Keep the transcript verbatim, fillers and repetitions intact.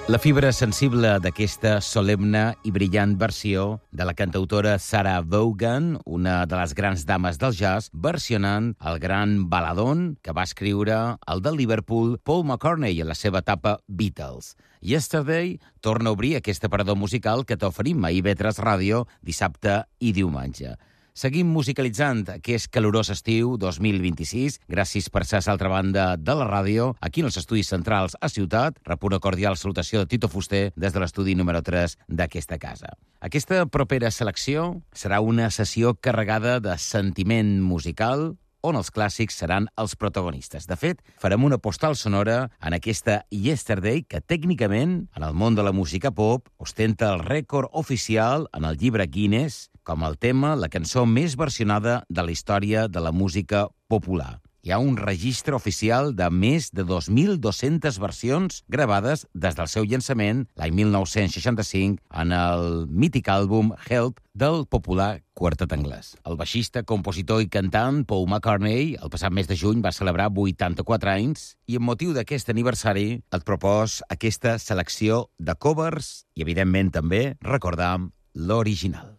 La fibra sensible d'aquesta solemne i brillant versió de la cantautora Sarah Vaughan, una de les grans dames del jazz, versionant el gran baladón que va escriure el del Liverpool Paul McCartney en la seva etapa Beatles. Yesterday torna a obrir aquest aparador musical que t'oferim a I V tres Ràdio dissabte i diumenge. Seguim musicalitzant aquest calorós estiu dos mil vint-i-sis. Gràcies per ser a l'altra banda de la ràdio, aquí en els estudis centrals a Ciutat. Rep una cordial salutació de Tito Fuster des de l'estudi número tres d'aquesta casa. Aquesta propera selecció serà una sessió carregada de sentiment musical, on els clàssics seran els protagonistes. De fet, farem una postal sonora en aquesta Yesterday que tècnicament, en el món de la música pop, ostenta el rècord oficial en el llibre Guinness com el tema, la cançó més versionada de la història de la música popular. Hi ha un registre oficial de més de dos mil dues-centes versions gravades des del seu llançament l'any mil nou-cents seixanta-cinc en el mític àlbum Help del popular quartet anglès. El baixista, compositor i cantant Paul McCartney el passat mes de juny va celebrar vuitanta-quatre anys i amb motiu d'aquest aniversari et propos aquesta selecció de covers i evidentment també recordam l'original.